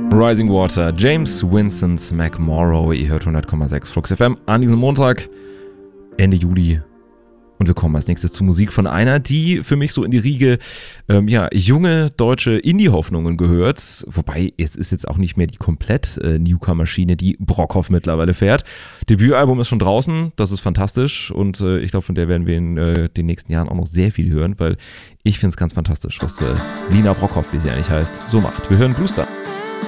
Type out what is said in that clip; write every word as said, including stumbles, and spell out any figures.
Rising Water, James Vincent McMorrow, ihr hört hundert Komma sechs Flux F M an diesem Montag, Ende Juli. Und wir kommen als nächstes zu Musik von einer, die für mich so in die Riege ähm, ja, junge deutsche Indie-Hoffnungen gehört. Wobei, es ist jetzt auch nicht mehr die komplett äh, Newcomer-Schiene, die Brockhoff mittlerweile fährt. Debütalbum ist schon draußen, das ist fantastisch. Und äh, ich glaube, von der werden wir in äh, den nächsten Jahren auch noch sehr viel hören, weil ich finde es ganz fantastisch, was äh, Lina Brockhoff, wie sie eigentlich heißt, so macht. Wir hören Blue Star.